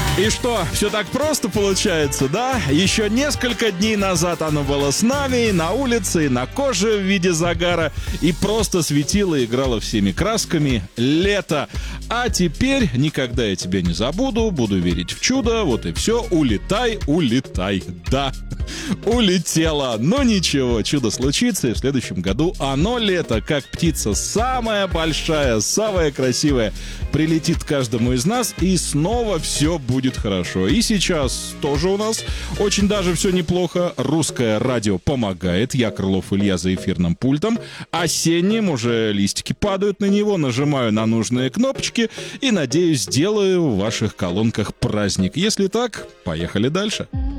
И что, все так просто получается, да? Еще несколько дней назад оно было с нами, и на улице, и на коже в виде загара, и просто светило и играло всеми красками лето. А теперь никогда я тебя не забуду, буду верить в чудо, вот и все, улетай, улетай, да. Улетела, но ничего, чудо случится, и в следующем году оно, лето, как птица самая большая, самая красивая, прилетит к каждому из нас, и снова все будет хорошо. И сейчас тоже у нас очень даже все неплохо. Русское радио помогает. Я, Крылов Илья, за эфирным пультом. Осенним уже листики падают на него. Нажимаю на нужные кнопочки и, надеюсь, сделаю в ваших колонках праздник. Если так, поехали дальше.